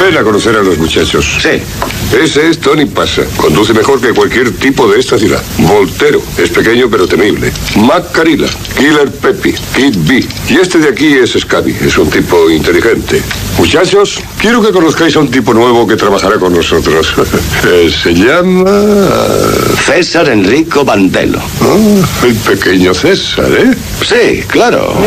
Ven a conocer a los muchachos. Sí. Ese es Tony Pasa. Conduce mejor que cualquier tipo de esta ciudad. Voltero. Es pequeño pero temible. Mac Carilla. Killer Peppy. Kid B. Y este de aquí es Scabby. Es un tipo inteligente. Muchachos, quiero que conozcáis a un tipo nuevo que trabajará con nosotros. Se llama... César Enrico Bandelo. El pequeño César, ¿eh? Sí, claro.